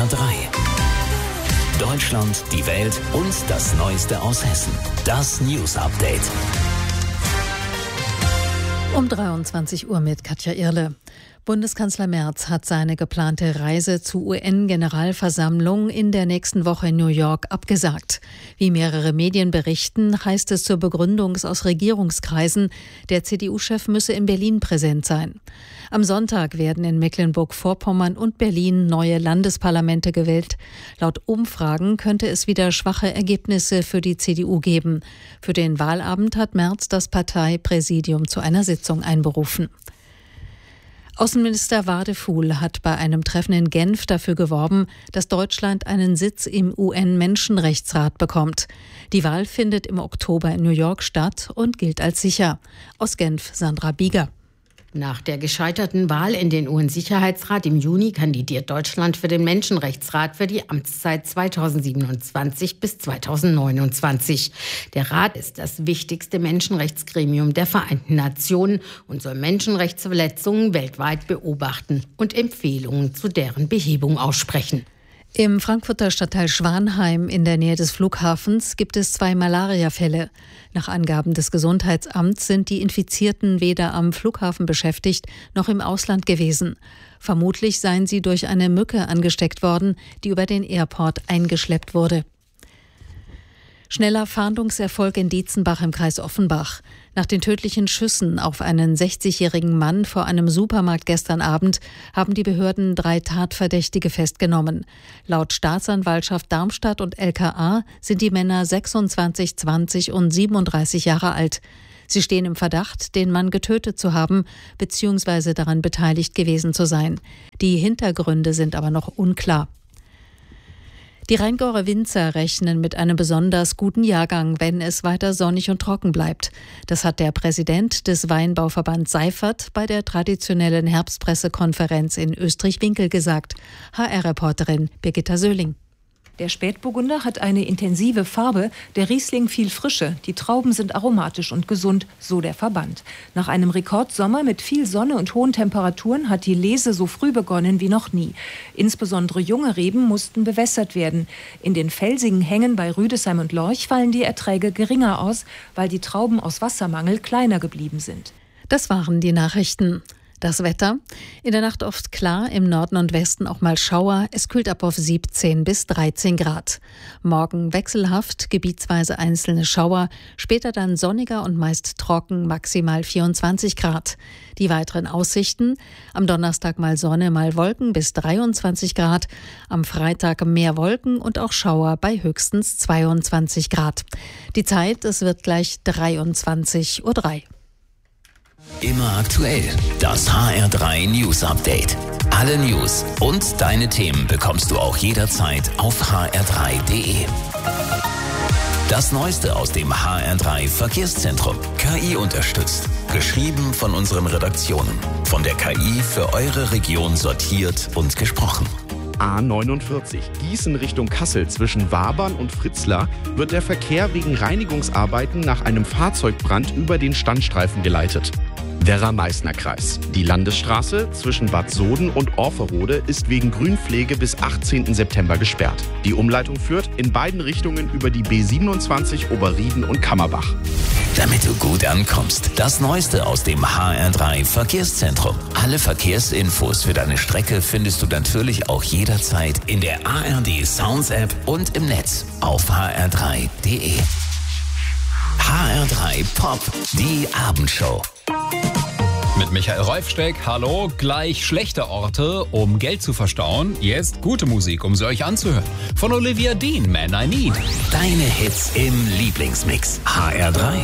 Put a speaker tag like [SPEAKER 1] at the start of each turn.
[SPEAKER 1] HR3. Deutschland, die Welt und das Neueste aus Hessen. Das News Update.
[SPEAKER 2] Um 23 Uhr mit Katja Irle. Bundeskanzler Merz hat seine geplante Reise zur UN-Generalversammlung in der nächsten Woche in New York abgesagt. Wie mehrere Medien berichten, heißt es zur Begründung aus Regierungskreisen, der CDU-Chef müsse in Berlin präsent sein. Am Sonntag werden in Mecklenburg-Vorpommern und Berlin neue Landesparlamente gewählt. Laut Umfragen könnte es wieder schwache Ergebnisse für die CDU geben. Für den Wahlabend hat Merz das Parteipräsidium zu einer Sitzung einberufen. Außenminister Wadefuhl hat bei einem Treffen in Genf dafür geworben, dass Deutschland einen Sitz im UN-Menschenrechtsrat bekommt. Die Wahl findet im Oktober in New York statt und gilt als sicher. Aus Genf Sandra Bieger.
[SPEAKER 3] Nach der gescheiterten Wahl in den UN-Sicherheitsrat im Juni kandidiert Deutschland für den Menschenrechtsrat für die Amtszeit 2027 bis 2029. Der Rat ist das wichtigste Menschenrechtsgremium der Vereinten Nationen und soll Menschenrechtsverletzungen weltweit beobachten und Empfehlungen zu deren Behebung aussprechen.
[SPEAKER 2] Im Frankfurter Stadtteil Schwanheim in der Nähe des Flughafens gibt es 2 Malariafälle. Nach Angaben des Gesundheitsamts sind die Infizierten weder am Flughafen beschäftigt noch im Ausland gewesen. Vermutlich seien sie durch eine Mücke angesteckt worden, die über den Airport eingeschleppt wurde. Schneller Fahndungserfolg in Dietzenbach im Kreis Offenbach. Nach den tödlichen Schüssen auf einen 60-jährigen Mann vor einem Supermarkt gestern Abend haben die Behörden 3 Tatverdächtige festgenommen. Laut Staatsanwaltschaft Darmstadt und LKA sind die Männer 26, 20 und 37 Jahre alt. Sie stehen im Verdacht, den Mann getötet zu haben bzw. daran beteiligt gewesen zu sein. Die Hintergründe sind aber noch unklar. Die Rheingauer Winzer rechnen mit einem besonders guten Jahrgang, wenn es weiter sonnig und trocken bleibt. Das hat der Präsident des Weinbauverbands Seifert bei der traditionellen Herbstpressekonferenz in Österreich-Winkel gesagt. HR-Reporterin Birgitta Söhling.
[SPEAKER 4] Der Spätburgunder hat eine intensive Farbe, der Riesling viel Frische, die Trauben sind aromatisch und gesund, so der Verband. Nach einem Rekordsommer mit viel Sonne und hohen Temperaturen hat die Lese so früh begonnen wie noch nie. Insbesondere junge Reben mussten bewässert werden. In den felsigen Hängen bei Rüdesheim und Lorch fallen die Erträge geringer aus, weil die Trauben aus Wassermangel kleiner geblieben sind.
[SPEAKER 2] Das waren die Nachrichten. Das Wetter. In der Nacht oft klar, im Norden und Westen auch mal Schauer. Es kühlt ab auf 17 bis 13 Grad. Morgen wechselhaft, gebietsweise einzelne Schauer. Später dann sonniger und meist trocken, maximal 24 Grad. Die weiteren Aussichten. Am Donnerstag mal Sonne, mal Wolken bis 23 Grad. Am Freitag mehr Wolken und auch Schauer bei höchstens 22 Grad. Die Zeit, es wird gleich 23:03 Uhr.
[SPEAKER 1] Immer aktuell. Das HR3 News Update. Alle News und deine Themen bekommst du auch jederzeit auf hr3.de. Das Neueste aus dem HR3 Verkehrszentrum. KI unterstützt. Geschrieben von unseren Redaktionen. Von der KI für eure Region sortiert und gesprochen.
[SPEAKER 5] A49 Gießen Richtung Kassel zwischen Wabern und Fritzlar wird der Verkehr wegen Reinigungsarbeiten nach einem Fahrzeugbrand über den Standstreifen geleitet. Werra-Meißner-Kreis. Die Landesstraße zwischen Bad Soden und Orferode ist wegen Grünpflege bis 18. September gesperrt. Die Umleitung führt in beiden Richtungen über die B27 Oberrieden und Kammerbach.
[SPEAKER 1] Damit du gut ankommst, das Neueste aus dem HR3 Verkehrszentrum. Alle Verkehrsinfos für deine Strecke findest du natürlich auch jederzeit in der ARD Sounds App und im Netz auf hr3.de. HR3 Pop, die Abendshow.
[SPEAKER 6] Mit Michael Reufsteck, hallo, gleich schlechte Orte, um Geld zu verstauen. Jetzt gute Musik, um sie euch anzuhören. Von Olivia Dean, Man I Need.
[SPEAKER 1] Deine Hits im Lieblingsmix. HR3.